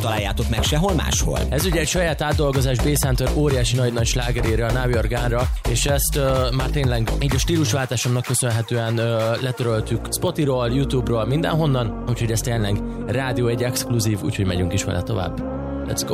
találjátok meg sehol máshol. Ez ugye egy saját átdolgozás Bass Hunter óriási nagy slágerére, a Now You're Gone-ra, és ezt már tényleg így a stílusváltásomnak köszönhetően letöröltük Spotify-ról, YouTube-ról, mindenhonnan, úgyhogy ez tényleg rádió egy exkluzív, úgyhogy megyünk is vele tovább. Let's go!